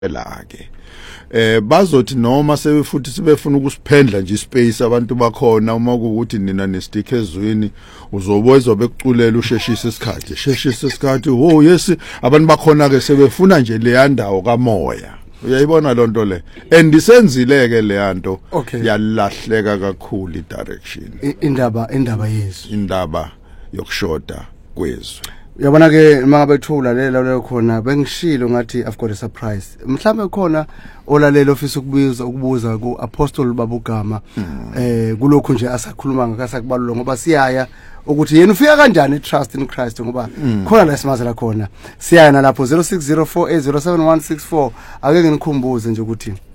ke bazothi noma sebefuthi sibefuna ukusiphendla nje ispace abantu bakhona uma ukuthi nina nestick ezweni uzobozwa bekuculela usheshisa isikhathi oh yes abantu bakhona ke sebefuna nje le yandawo kamoya uyayibona lonto le andisenzile ke le yanto yalahleka kakhulu idirection indaba yokushoda kwezwe. Uyabona ke mangabe thula leyo khona bengishilo ngathi I've got a surprise. Mhlambe khona olalela ofisa ukubuza ku Apostle Babugama kulokho nje asakhuluma ngakasakubalula ngoba siyaya ukuthi yena ufika kanjani trust in Christ ngoba khona la simazela khona siyaya nalapho 0604807164 ake nginikhumbuze nje ukuthi